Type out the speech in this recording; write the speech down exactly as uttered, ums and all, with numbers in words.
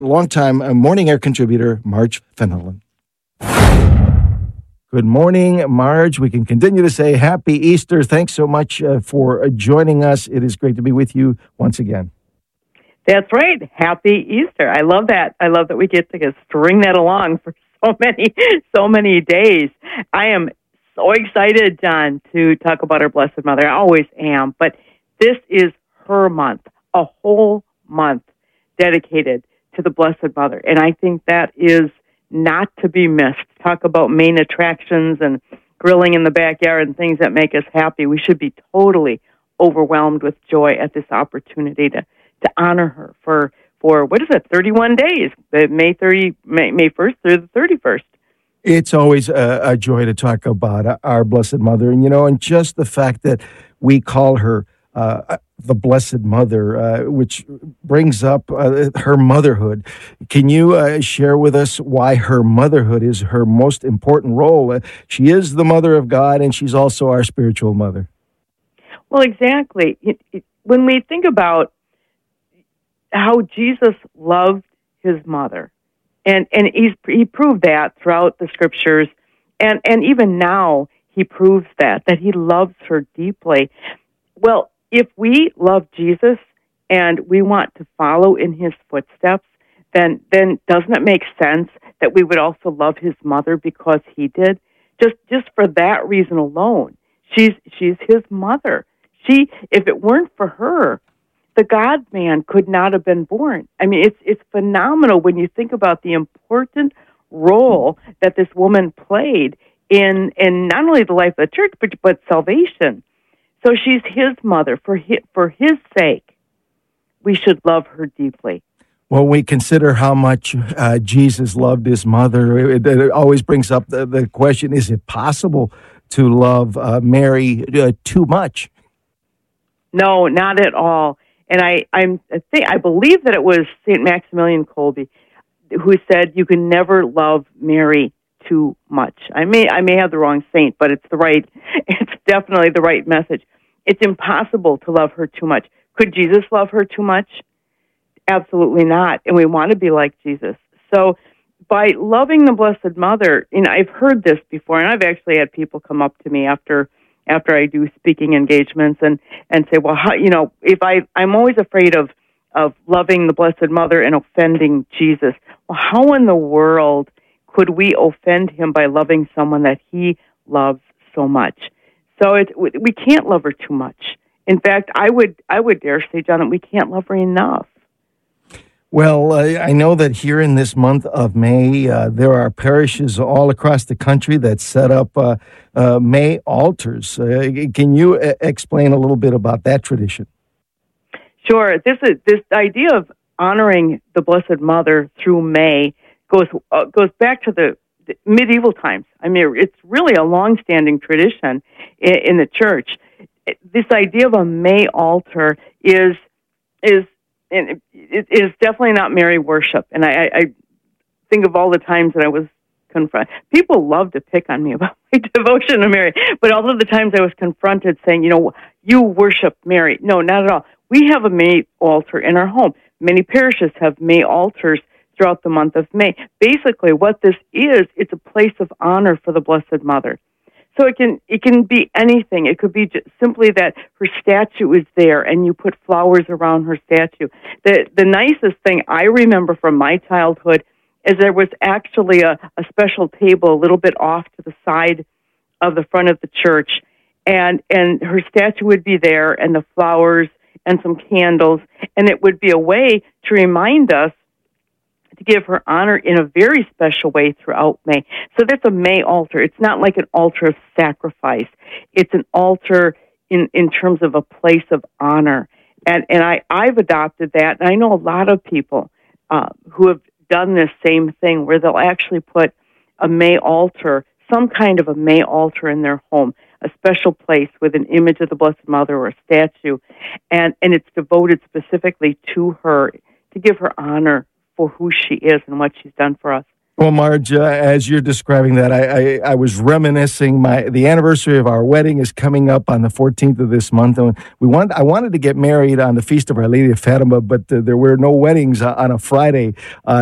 longtime uh, morning air contributor, Marge Fenelon. Good morning, Marge. We can continue to say Happy Easter. Thanks so much uh, for uh, joining us. It is great to be with you once again. That's right. Happy Easter. I love that. I love that we get to string that along for so many, so many days. I am so excited, John, to talk about our Blessed Mother. I always am. But this is her month, a whole month dedicated to the Blessed Mother. And I think that is not to be missed. Talk about main attractions and grilling in the backyard and things that make us happy. We should be totally overwhelmed with joy at this opportunity to, to honor her for, for, what is it, thirty-one days, May thirtieth, May, May first through the thirty-first. It's always a, a joy to talk about our Blessed Mother. And, you know, and just the fact that we call her uh, the Blessed Mother, uh, which brings up uh, her motherhood. Can you uh, share with us why her motherhood is her most important role? Uh, she is the Mother of God, and she's also our spiritual mother. Well, exactly. It, it, when we think about how Jesus loved his mother, and, and he's, he proved that throughout the Scriptures, and, and even now he proves that, that he loves her deeply. Well, if we love Jesus and we want to follow in his footsteps, then then doesn't it make sense that we would also love his mother because he did? Just just for that reason alone, she's she's his mother. She, if it weren't for her, the God-man could not have been born. I mean, it's it's phenomenal when you think about the important role that this woman played in in not only the life of the church but but salvation. So she's his mother. For his, for his sake, we should love her deeply. When we consider how much uh, Jesus loved his mother, it, it always brings up the, the question, is it possible to love uh, Mary uh, too much? No, not at all. And I, I'm, I, think, I believe that it was Saint Maximilian Kolbe who said you can never love Mary too much. I may I may have the wrong saint, but it's the right, it's definitely the right message. It's impossible to love her too much. Could Jesus love her too much? Absolutely not. And we want to be like Jesus. So by loving the Blessed Mother, you know, I've heard this before, and I've actually had people come up to me after after I do speaking engagements and, and say, well, how, you know, if I, I'm always afraid of, of loving the Blessed Mother and offending Jesus. Well, how in the world could we offend him by loving someone that he loves so much? So it, we can't love her too much. In fact, I would I would dare say, John, that we can't love her enough. Well, uh, I know that here in this month of May, uh, there are parishes all across the country that set up uh, uh, May altars. Uh, can you uh, explain a little bit about that tradition? Sure. This is this idea of honoring the Blessed Mother through May goes uh, goes back to the, the medieval times. I mean, it's really a long-standing tradition in, in the church. This idea of a May altar is is and it is definitely not Mary worship. And I, I think of all the times that I was confronted. People love to pick on me about my devotion to Mary, but all of the times I was confronted saying, you know, you worship Mary. No, not at all. We have a May altar in our home. Many parishes have May altars throughout the month of May. Basically, what this is, it's a place of honor for the Blessed Mother. So it can it can be anything. It could be just simply that her statue is there, and you put flowers around her statue. The the nicest thing I remember from my childhood is there was actually a, a special table a little bit off to the side of the front of the church, and and her statue would be there, and the flowers and some candles, and it would be a way to remind us to give her honor in a very special way throughout May. So that's a May altar. It's not like an altar of sacrifice. It's an altar in, in terms of a place of honor. And and I, I've adopted that, and I know a lot of people uh, who have done this same thing where they'll actually put a May altar, some kind of a May altar in their home, a special place with an image of the Blessed Mother or a statue, and, and it's devoted specifically to her to give her honor for who she is and what she's done for us. Well, Marge, uh, as you're describing that, I, I, I was reminiscing. My the anniversary of our wedding is coming up on the fourteenth of this month, and we want I wanted to get married on the feast of Our Lady of Fatima, but uh, there were no weddings uh, on a Friday. Uh,